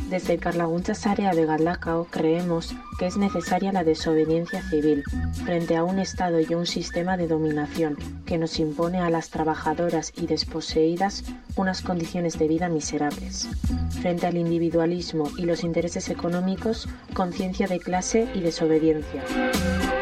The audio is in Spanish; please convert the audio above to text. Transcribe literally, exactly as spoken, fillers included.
Desde Carlaguncha Sarea de Galdakao creemos que es necesaria la desobediencia civil frente a un Estado y un sistema de dominación que nos impone a las trabajadoras y desposeídas unas condiciones de vida miserables. Frente al individualismo y los intereses económicos, conciencia de clase y desobediencia.